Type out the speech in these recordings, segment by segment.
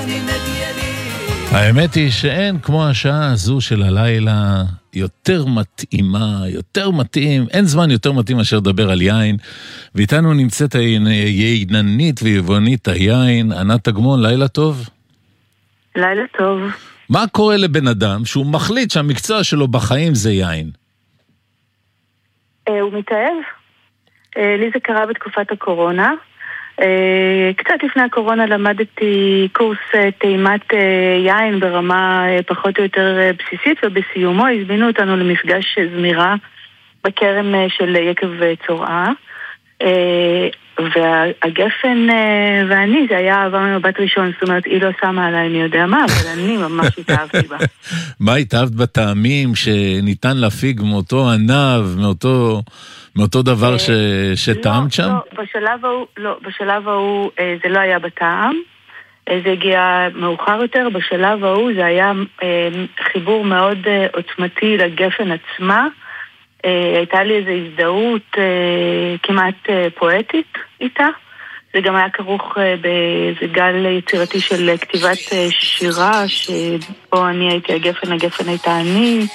האמת היא שאין כמו השעה הזו של הלילה יותר מתאימה, יותר מתאים, אין זמן יותר מתאים אשר לדבר על יין, ואיתנו נמצאת הייננית ויבואנית היין, ענת אגמון, לילה טוב. לילה טוב. מה קורה לבן אדם שהוא מחליט שהמקצוע שלו בחיים זה יין? הוא מתאהב. לי זה קרה בתקופת הקורונה. קצת לפני הקורונה למדתי קורס טעימת יין ברמה פחות או יותר בסיסית, ובסיומו הזמינו אותנו למפגש זמירה בכרם של יקב צורעה, והגפן ואני, זה היה אהבה ממבט ראשון, זאת אומרת, היא לא שמה עליי אני יודע מה, אבל אני ממש התאהבתי בה. מה התאהבת בטעמים שניתן להפיג מאותו ענב, מאותו דבר שטעמת שם? לא, בשלב ההוא זה לא היה בטעם, זה הגיע מאוחר יותר, בשלב ההוא זה היה חיבור מאוד עוצמתי לגפן עצמה, הייתה לי איזו הזדהות כמעט פואטית איתה, זה גם היה כרוך באיזה גל יצירתי של כתיבת שירה, שבו אני הייתי הגפן הייתה אני,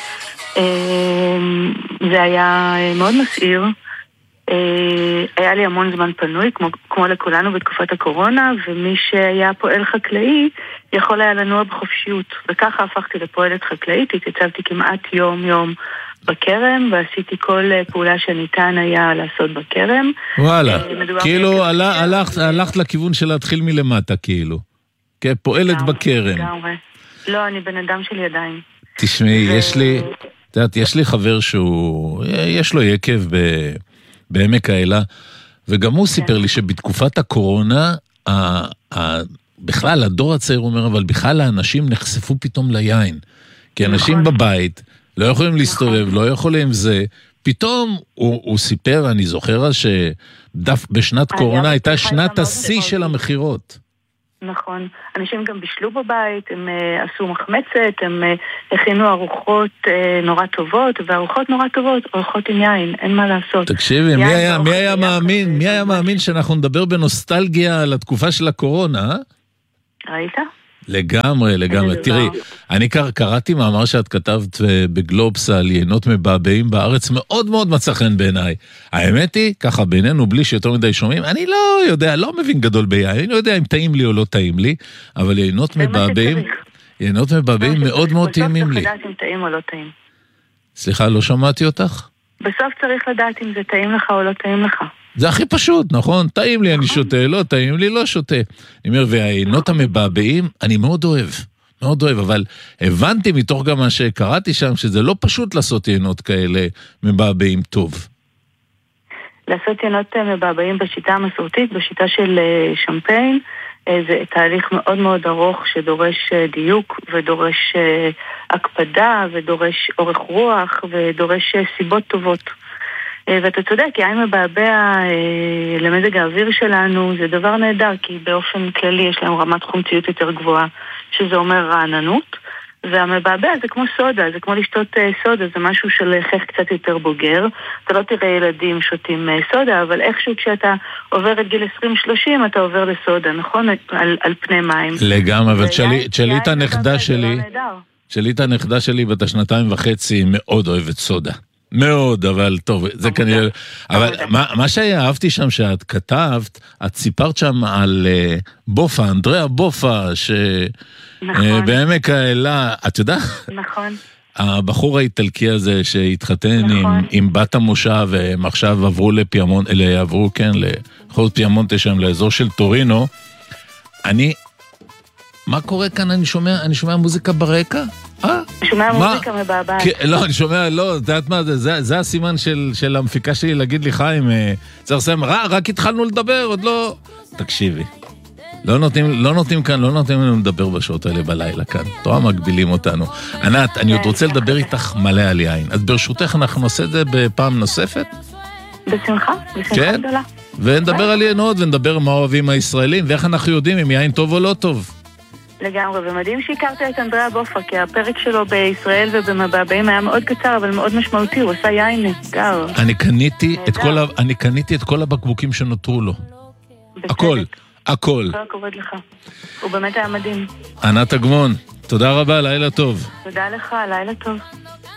זה היה מאוד מסעיר. היה לי המון זמן פנוי, כמו לכולנו בתקופת הקורונה, ומי שהיה פועל חקלאי יכול היה לנוע בחופשיות, וככה הפכתי לפועלת חקלאית, התייצבתי כמעט יום בכרם, ועשיתי כל פעולה שניתן היה לעשות בכרם. וואלה, כאילו הלכת לכיוון של להתחיל מלמטה, כאילו, כפועלת בכרם. לא, אני בן אדם של ידיים. תשמעי, יש לי חבר יש לו יקב בעמק האלה, וגם הוא סיפר לי שבתקופת הקורונה, בכלל הדור הצעיר אומר, אבל בכלל האנשים נחשפו פתאום ליין, כי אנשים בבית לא יכולים להסתובב, לא יכולים זה, פתאום הוא סיפר, אני זוכר שבשנת קורונה הייתה שנת השיא של המחירות. נכון, אנשים גם בישלו בבית, הם עשו מחמצת, הם הכינו ארוחות נורא טובות, וארוחות נורא טובות, ארוחות עם יין, אין מה לעשות. תקשיבי, מי היה מאמין שאנחנו נדבר בנוסטלגיה על התקופה של הקורונה? ראית? לגמרי. תראי, אני קראתי מאמר שאת כתבת בגלובס על יינות מבעבעים בארץ, מאוד מאוד מצא חן בעיניי. האמת היא, ככה בינינו, בלי שיותר מדי שומעים, אני לא יודע, לא מבין גדול ביין, אני לא יודע אם טעים לי או לא טעים לי, אבל יינות מבעבעים מאוד מאוד טעימים לי. בסוף צריך לדעת אם טעים או לא טעים. סליחה, לא שמעתי אותך? בסוף צריך לדעת אם זה טעים לך או לא טעים לך. זה הכי פשוט, נכון? טעים לי, אני שותה, לא טעים לי, לא שותה. אני אומר, והיינות המבעבעים, אני מאוד אוהב, אבל הבנתי מתוך גם מה שקראתי שם, שזה לא פשוט לעשות יינות כאלה מבעבעים טוב. לעשות יינות מבעבעים בשיטה המסורתית, בשיטה של שמפיין, זה תהליך מאוד מאוד ארוך שדורש דיוק ודורש הקפדה ודורש אורך רוח ודורש סיבות טובות. ואתה צודק, יין מבעבע למזג האוויר שלנו זה דבר נהדר, כי באופן כללי יש להם רמת חומציות יותר גבוהה, שזה אומר רעננות, והמבעבע זה כמו סודה, זה כמו לשתות סודה, זה משהו של חך קצת יותר בוגר, אתה לא תראה ילדים שותים סודה, אבל איכשהו כשאתה עובר את גיל 20-30 אתה עובר לסודה, נכון? על פני מים. לגמרי, אבל תשאלי את הנכדה שלי בת 2.5 מאוד אוהבת סודה. מאוד, אבל טוב, זה כנראה, אבל מה שאהבתי שם שאת כתבת, את סיפרת שם על בופה, אנדריה בופה, שבעמק האלה, את יודעת? נכון. הבחור האיטלקי הזה שהתחתן עם בת המושב, והם עכשיו עברו לחוד פיאמונטה שם, לאזור של טורינו, מה קורה כאן? אני שומע מוזיקה ברקע? שומע מוזיקה מבעבעת. לא, אני שומע, לא, אתה יודעת מה, זה הסימן של המפיקה שלי להגיד לי, חיים, צריך לסיים, רק התחלנו לדבר, עוד לא... תקשיבי, לא נותנים לנו לדבר בשעות האלה בלילה כאן, תורה מגבילים אותנו. ענת, אני עוד רוצה לדבר איתך מלא על יין, אז ברשותך אנחנו נעשה את זה בפעם נוספת? בשמחה גדולה. ונדבר על יינות, ונדבר מה אוהבים הישראלים, ואיך אנחנו יודעים אם יין טוב או לא טוב. לגמרי, ומדהים שהכרת את אנדריה בופה, כי הפרק שלו בישראל ובמבעבעים היה מאוד קצר, אבל מאוד משמעותי, הוא עשה יין נהדר. אני קניתי את כל הבקבוקים שנותרו לו. הכל. הכל. כל הכבוד לך. הוא באמת היה מדהים. ענת אגמון, תודה רבה, לילה טוב. תודה לך, לילה טוב.